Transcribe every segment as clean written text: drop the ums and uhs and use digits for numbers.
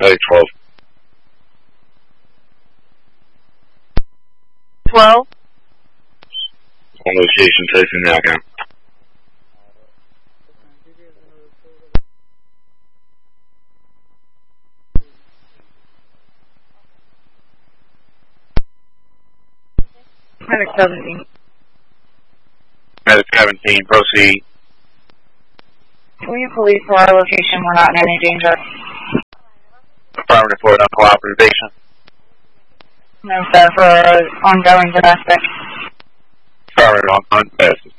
Medic 12. 12. On location, Tyson now, count. Medic 17. Medic 17, proceed. Will you police for our location? We're not in any danger. Affirmative for non-cooperation. No, sir, for ongoing domestic. Affirmative on contest.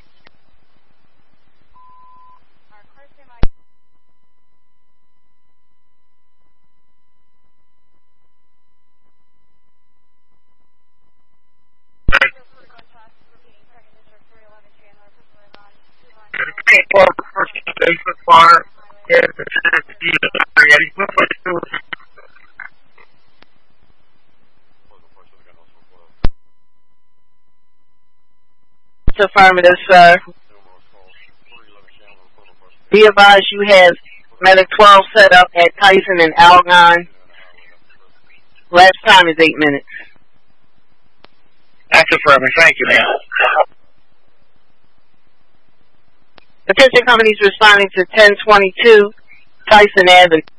Affirmative, sir. Be advised you have Medic 12 set up at Tyson and Algon. Last time is 8 minutes. That's affirmative. Thank you, ma'am. Attention companies responding to 1022 Tyson Avenue.